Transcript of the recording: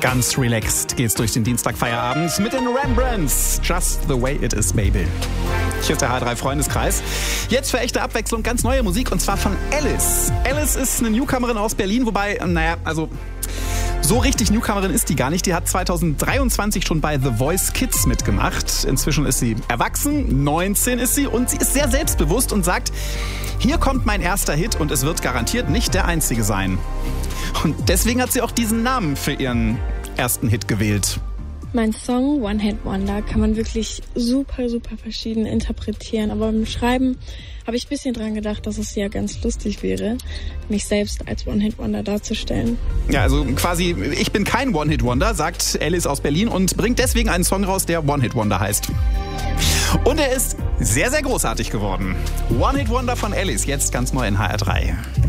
Ganz relaxed geht's durch den Dienstagfeierabend mit den Rembrandts. Just the way it is, baby. Hier ist der H3 Freundeskreis. Jetzt für echte Abwechslung ganz neue Musik und zwar von Alice. Alice ist eine Newcomerin aus Berlin, wobei, so richtig Newcomerin ist die gar nicht. Die hat 2023 schon bei The Voice Kids mitgemacht. Inzwischen ist sie erwachsen, 19 ist sie und sie ist sehr selbstbewusst und sagt, hier kommt mein erster Hit und es wird garantiert nicht der einzige sein. Und deswegen hat sie auch diesen Namen für ihren ersten Hit gewählt. Mein Song One Hit Wonder kann man wirklich super, super verschieden interpretieren. Aber beim Schreiben habe ich ein bisschen dran gedacht, dass es ja ganz lustig wäre, mich selbst als One Hit Wonder darzustellen. Ja, also quasi, ich bin kein One Hit Wonder, sagt Alice aus Berlin und bringt deswegen einen Song raus, der One Hit Wonder heißt. Und er ist sehr, sehr großartig geworden. One Hit Wonder von Alice, jetzt ganz neu in HR3.